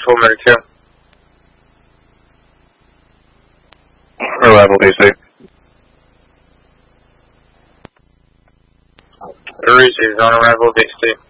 Altimeter 2. Arrival DC. Reese is on arrival DC.